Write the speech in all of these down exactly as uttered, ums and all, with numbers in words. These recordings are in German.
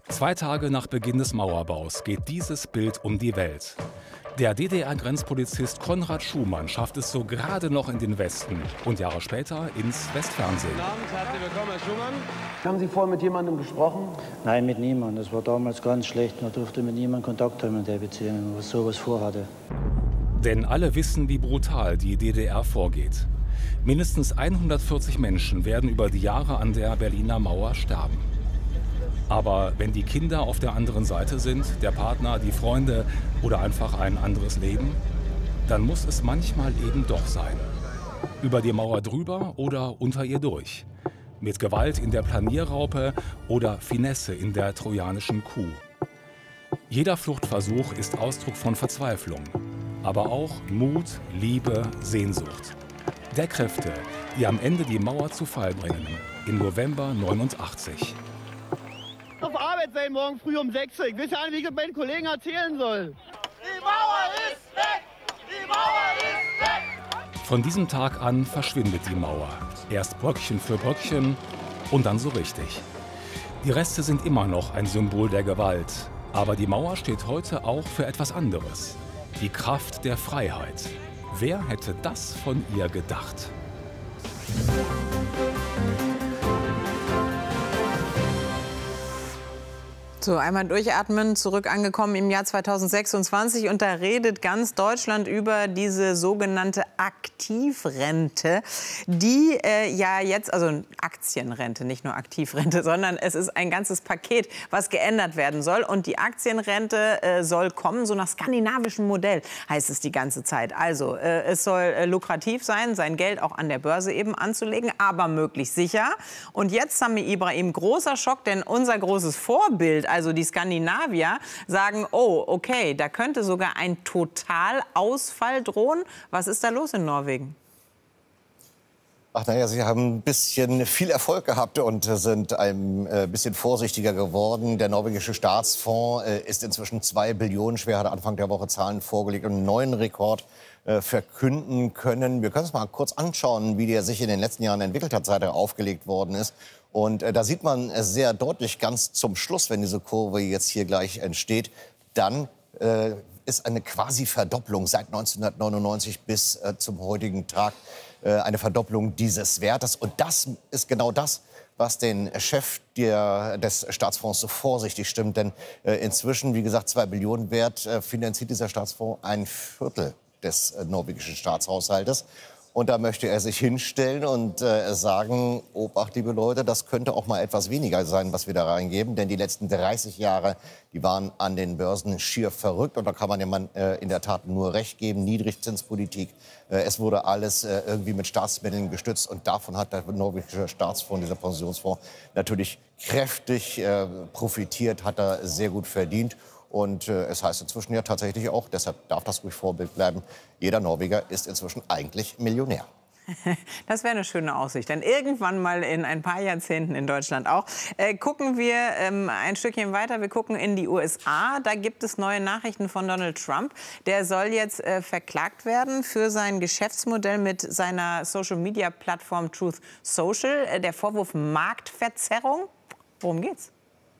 Zwei Tage nach Beginn des Mauerbaus geht dieses Bild um die Welt. Der D D R-Grenzpolizist Konrad Schumann schafft es so gerade noch in den Westen und Jahre später ins Westfernsehen. Guten Abend, herzlich willkommen, Herr Schumann. Haben Sie vorher mit jemandem gesprochen? Nein, mit niemandem. Das war damals ganz schlecht. Man durfte mit niemandem Kontakt haben in der Beziehung, wenn man sowas vorhatte. Denn alle wissen, wie brutal die D D R vorgeht. Mindestens hundertvierzig Menschen werden über die Jahre an der Berliner Mauer sterben. Aber wenn die Kinder auf der anderen Seite sind, der Partner, die Freunde oder einfach ein anderes Leben, dann muss es manchmal eben doch sein. Über die Mauer drüber oder unter ihr durch. Mit Gewalt in der Planierraupe oder Finesse in der trojanischen Kuh. Jeder Fluchtversuch ist Ausdruck von Verzweiflung, aber auch Mut, Liebe, Sehnsucht. Der Kräfte, die am Ende die Mauer zu Fall bringen, im November neunundachtzig. Auf Arbeit sein, morgen früh um sechs Uhr. Ich weiß ja nicht, wie ich das meinen Kollegen erzählen soll. Die Mauer ist weg! Die Mauer ist weg! Von diesem Tag an verschwindet die Mauer. Erst Bröckchen für Bröckchen und dann so richtig. Die Reste sind immer noch ein Symbol der Gewalt. Aber die Mauer steht heute auch für etwas anderes. Die Kraft der Freiheit. Wer hätte das von ihr gedacht? So, einmal durchatmen, zurück angekommen im Jahr zweitausendsechsundzwanzig. Und da redet ganz Deutschland über diese sogenannte Aktivrente, die äh, ja jetzt, also Aktienrente, nicht nur Aktivrente, sondern es ist ein ganzes Paket, was geändert werden soll. Und die Aktienrente äh, soll kommen, so nach skandinavischem Modell, heißt es die ganze Zeit. Also äh, es soll äh, lukrativ sein, sein Geld auch an der Börse eben anzulegen, aber möglichst sicher. Und jetzt, Sami Ibrahim, großer Schock, denn unser großes Vorbild, also die Skandinavier, sagen, oh, okay, da könnte sogar ein Totalausfall drohen. Was ist da los in Norwegen? Ach naja, Sie haben ein bisschen viel Erfolg gehabt und sind ein äh, bisschen vorsichtiger geworden. Der norwegische Staatsfonds äh, ist inzwischen zwei Billionen schwer, hat Anfang der Woche Zahlen vorgelegt und einen neuen Rekord äh, verkünden können. Wir können uns mal kurz anschauen, wie der sich in den letzten Jahren entwickelt hat, seit er aufgelegt worden ist. Und äh, da sieht man äh, sehr deutlich ganz zum Schluss, wenn diese Kurve jetzt hier gleich entsteht, dann äh, ist eine quasi Verdopplung seit neunzehnhundertneunundneunzig bis äh, zum heutigen Tag äh, eine Verdopplung dieses Wertes. Und das ist genau das, was den Chef der, des Staatsfonds so vorsichtig stimmt. Denn äh, inzwischen, wie gesagt, zwei Billionen wert, äh, finanziert dieser Staatsfonds ein Viertel des äh, norwegischen Staatshaushaltes. Und da möchte er sich hinstellen und äh, sagen, Obacht, liebe Leute, das könnte auch mal etwas weniger sein, was wir da reingeben. Denn die letzten dreißig Jahre, die waren an den Börsen schier verrückt. Und da kann man dem Mann äh, in der Tat nur recht geben. Niedrigzinspolitik. Äh, es wurde alles äh, irgendwie mit Staatsmitteln gestützt. Und davon hat der norwegische Staatsfonds, dieser Pensionsfonds, natürlich kräftig äh, profitiert, hat er sehr gut verdient. Und äh, es heißt inzwischen ja tatsächlich auch, deshalb darf das ruhig Vorbild bleiben, jeder Norweger ist inzwischen eigentlich Millionär. Das wäre eine schöne Aussicht. Dann irgendwann mal in ein paar Jahrzehnten in Deutschland auch. Äh, gucken wir ähm, ein Stückchen weiter. Wir gucken in die U S A. Da gibt es neue Nachrichten von Donald Trump. Der soll jetzt äh, verklagt werden für sein Geschäftsmodell mit seiner Social-Media-Plattform Truth Social. Äh, der Vorwurf Marktverzerrung. Worum geht's?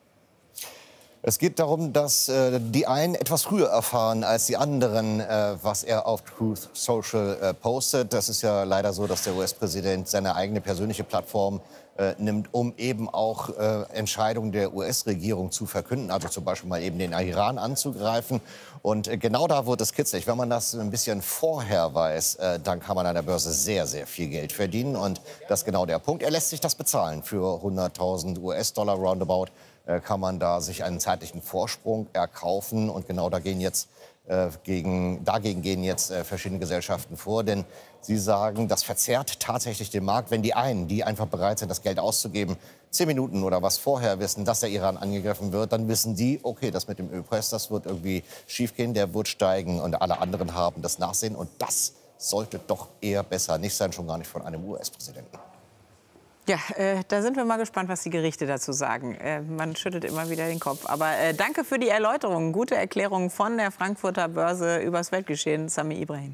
Es geht darum, dass äh, die einen etwas früher erfahren als die anderen, äh, was er auf Truth Social äh, postet. Das ist ja leider so, dass der U S-Präsident seine eigene persönliche Plattform äh, nimmt, um eben auch äh, Entscheidungen der U S-Regierung zu verkünden, also zum Beispiel mal eben den Iran anzugreifen. Und äh, genau da wird es kitzlig. Wenn man das ein bisschen vorher weiß, äh, dann kann man an der Börse sehr, sehr viel Geld verdienen. Und das ist genau der Punkt. Er lässt sich das bezahlen für hunderttausend U S-Dollar roundabout. Kann man da sich einen zeitlichen Vorsprung erkaufen. Und genau da gehen jetzt, äh, gegen, dagegen gehen jetzt äh, verschiedene Gesellschaften vor. Denn sie sagen, das verzerrt tatsächlich den Markt. Wenn die einen, die einfach bereit sind, das Geld auszugeben, zehn Minuten oder was vorher wissen, dass der Iran angegriffen wird, dann wissen die, okay, das mit dem Ölpreis, das wird irgendwie schiefgehen, der wird steigen. Und alle anderen haben das Nachsehen. Und das sollte doch eher besser nicht sein, schon gar nicht von einem U S-Präsidenten. Ja, äh, da sind wir mal gespannt, was die Gerichte dazu sagen. Äh, man schüttelt immer wieder den Kopf. Aber äh, danke für die Erläuterung. Gute Erklärung von der Frankfurter Börse übers Weltgeschehen, Sami Ibrahim.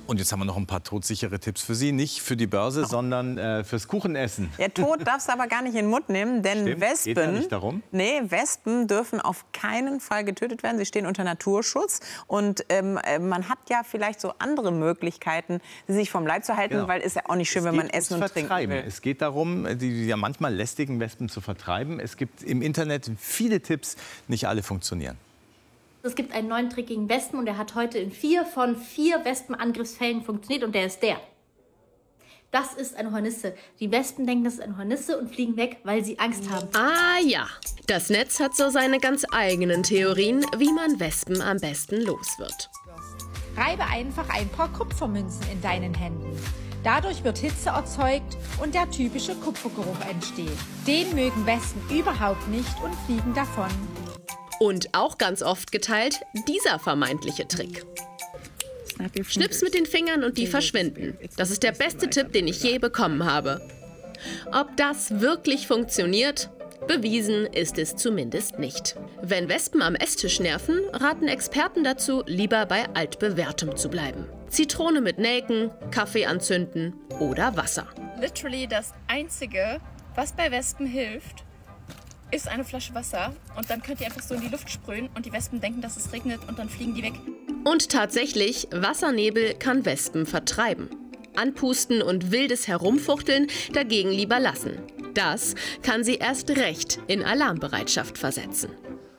Und jetzt haben wir noch ein paar todsichere Tipps für Sie. Nicht für die Börse, oh. sondern äh, fürs Kuchenessen. Ja, tot darfst du aber gar nicht in den Mund nehmen, denn Stimmt, Wespen, geht ja nicht darum. Nee, Wespen dürfen auf keinen Fall getötet werden. Sie stehen unter Naturschutz. Und ähm, man hat ja vielleicht so andere Möglichkeiten, sie sich vom Leib zu halten, Genau. weil es ist ja auch nicht schön, es wenn man essen und trinken will. Es geht darum, die, die ja manchmal lästigen Wespen zu vertreiben. Es gibt im Internet viele Tipps, nicht alle funktionieren. Es gibt einen neuen Trick gegen Wespen und der hat heute in vier von vier Wespenangriffsfällen funktioniert und der ist der. Das ist eine Hornisse. Die Wespen denken, das ist eine Hornisse und fliegen weg, weil sie Angst haben. Ah ja, das Netz hat so seine ganz eigenen Theorien, wie man Wespen am besten los wird. Reibe einfach ein paar Kupfermünzen in deinen Händen. Dadurch wird Hitze erzeugt und der typische Kupfergeruch entsteht. Den mögen Wespen überhaupt nicht und fliegen davon. Und auch ganz oft geteilt dieser vermeintliche Trick. Schnips mit den Fingern und die verschwinden. Das ist der beste Tipp, den ich je bekommen habe. Ob das wirklich funktioniert? Bewiesen ist es zumindest nicht. Wenn Wespen am Esstisch nerven, raten Experten dazu, lieber bei altbewährtem zu bleiben. Zitrone mit Nelken, Kaffee anzünden oder Wasser. Literally das Einzige, was bei Wespen hilft, ist eine Flasche Wasser und dann könnt ihr einfach so in die Luft sprühen und die Wespen denken, dass es regnet und dann fliegen die weg. Und tatsächlich, Wassernebel kann Wespen vertreiben. Anpusten und wildes Herumfuchteln dagegen lieber lassen. Das kann sie erst recht in Alarmbereitschaft versetzen.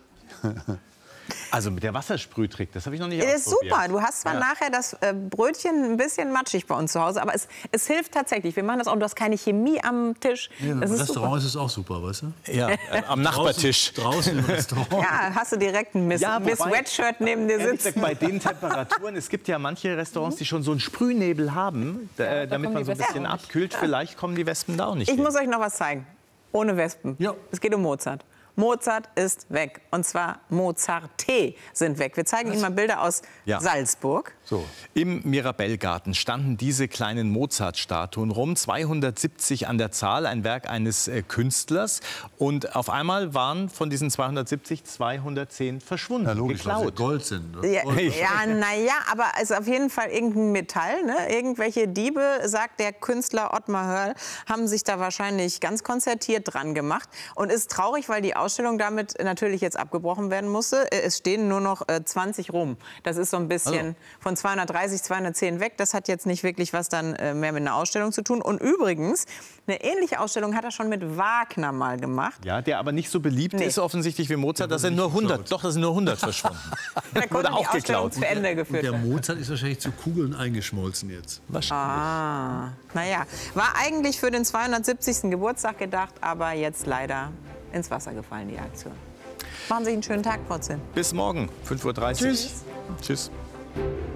Also mit der Wassersprühtrick, das habe ich noch nicht ausprobiert. Das ist super. Du hast zwar ja. nachher das äh, Brötchen ein bisschen matschig bei uns zu Hause, aber es, es hilft tatsächlich. Wir machen das auch. Du hast keine Chemie am Tisch. Ja, das im ist Restaurant super. ist es auch super, weißt du? Ja, äh, am Nachbartisch. Draußen, draußen im Restaurant. Ja, hast du direkt ein Miss, ja, Miss Sweatshirt neben dir sitzen. Gesagt, bei den Temperaturen, es gibt ja manche Restaurants, die schon so einen Sprühnebel haben, da, ja, da damit man so ein bisschen abkühlt. Ja. Vielleicht kommen die Wespen da auch nicht Ich hin. muss euch noch was zeigen. Ohne Wespen. Ja. Es geht um Mozart. Mozart ist weg. Und zwar Mozarte sind weg. Wir zeigen Ihnen mal Bilder aus ja. Salzburg. So. Im Mirabellgarten standen diese kleinen Mozart-Statuen rum, zweihundertsiebzig an der Zahl, ein Werk eines äh, Künstlers. Und auf einmal waren von diesen zweihundertsiebzig zweihundertzehn verschwunden, ja, logisch, geklaut. Weil sie Gold sind. Ne? Ja, Gold. ja, naja, aber es ist auf jeden Fall irgendein Metall. Ne? Irgendwelche Diebe, sagt der Künstler Ottmar Hörl, haben sich da wahrscheinlich ganz konzertiert dran gemacht. Und ist traurig, weil die Ausstellung damit natürlich jetzt abgebrochen werden musste. Es stehen nur noch äh, zwanzig rum. Das ist so ein bisschen also. von zweihundertdreißig, zweihundertzehn weg. Das hat jetzt nicht wirklich was dann äh, mehr mit einer Ausstellung zu tun. Und übrigens, eine ähnliche Ausstellung hat er schon mit Wagner mal gemacht. Ja, der aber nicht so beliebt nee. ist offensichtlich wie Mozart. Das sind nur hundert. Doch, das sind nur hundert verschwunden. Der wurde auch geklaut. Zu Ende geführt. Und der Mozart ist wahrscheinlich zu Kugeln eingeschmolzen jetzt. Wahrscheinlich. Ah, naja, war eigentlich für den zweihundertsiebzigsten Geburtstag gedacht, aber jetzt leider ins Wasser gefallen, die Aktion. Machen Sie einen schönen Tag, Frau Zinn. Bis morgen, fünf Uhr dreißig. Tschüss. Tschüss.